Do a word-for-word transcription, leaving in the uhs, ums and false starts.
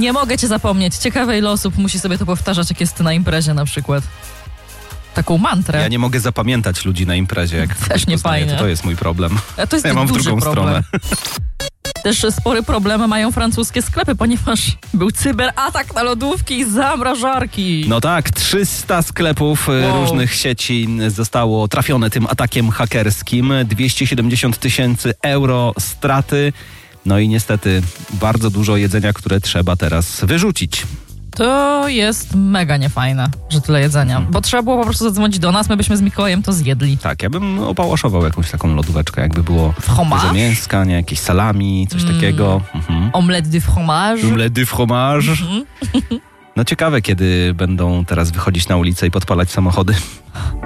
Nie mogę cię zapomnieć. Ciekawe, ile osób musi sobie to powtarzać, jak jest na imprezie na przykład. Taką mantrę. Ja nie mogę zapamiętać ludzi na imprezie, jak też nie poznaję, fajnie. To, to jest mój problem. A to jest ja mam w duży drugą problem. stronę. Też spory problem mają francuskie sklepy, ponieważ był cyberatak na lodówki i zamrażarki. No tak, trzysta sklepów wow. różnych sieci zostało trafione tym atakiem hakerskim. dwieście siedemdziesiąt tysięcy euro straty. No i niestety bardzo dużo jedzenia, które trzeba teraz wyrzucić. To jest mega niefajne, że tyle jedzenia. Hmm. Bo trzeba było po prostu zadzwonić do nas, my byśmy z Mikołajem to zjedli. Tak, ja bym opałaszował jakąś taką lodóweczkę, jakby było fromage? Dużo mięska, nie? Jakieś salami, coś mm. takiego. Mhm. Omelette de fromage. Omelette de fromage. Mhm. No ciekawe, kiedy będą teraz wychodzić na ulicę i podpalać samochody.